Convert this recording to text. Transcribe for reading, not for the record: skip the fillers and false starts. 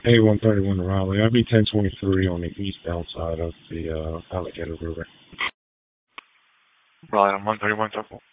A131 Raleigh. I'll be 1023 on the eastbound side of the Alligator River. Raleigh on 131, Circle.